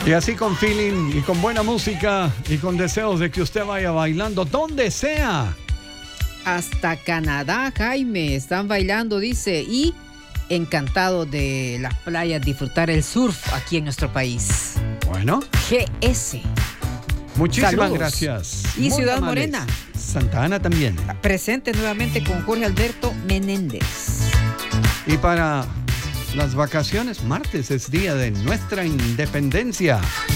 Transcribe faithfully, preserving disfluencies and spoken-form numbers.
Y así con feeling y con buena música y con deseos de que usted vaya bailando donde sea. Hasta Canadá, Jaime, están bailando, dice, y encantado de las playas, disfrutar el surf aquí en nuestro país. Bueno. G S. Muchísimas Saludos. Gracias. Y Muy Ciudad amables. Morena. Santa Ana también. Presente nuevamente con Jorge Alberto Menéndez. Y para las vacaciones, martes es día de nuestra independencia.